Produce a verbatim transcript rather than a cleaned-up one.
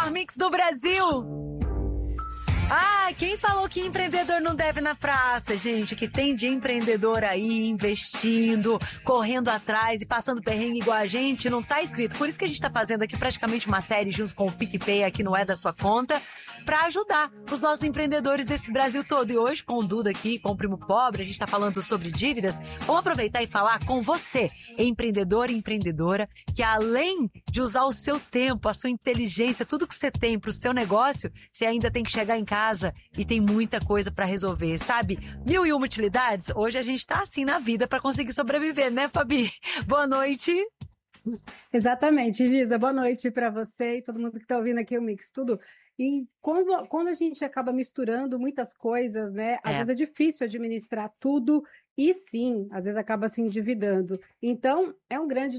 melhor mix do Brasil. Ah, quem falou que empreendedor não deve na praça, gente? Que tem de empreendedor aí investindo, correndo atrás e passando perrengue igual a gente, não tá escrito. Por isso que a gente tá fazendo aqui praticamente uma série junto com o PicPay aqui no É da Sua Conta, pra ajudar os nossos empreendedores desse Brasil todo. E hoje, com o Duda aqui, com o Primo Pobre, a gente tá falando sobre dívidas. Vamos aproveitar e falar com você, empreendedor e empreendedora, que além de usar o seu tempo, a sua inteligência, tudo que você tem pro seu negócio, você ainda tem que chegar em casa e tem muita coisa pra resolver, sabe? Mil e uma utilidades. Hoje a gente tá assim na vida pra conseguir sobreviver, né, Fabi? Boa noite. Exatamente, Giza. Boa noite para você e todo mundo que está ouvindo aqui o Mix Tudo. E quando, quando a gente acaba misturando muitas coisas, né? Às É. vezes é difícil administrar tudo e sim, às vezes acaba se endividando. Então, é um grande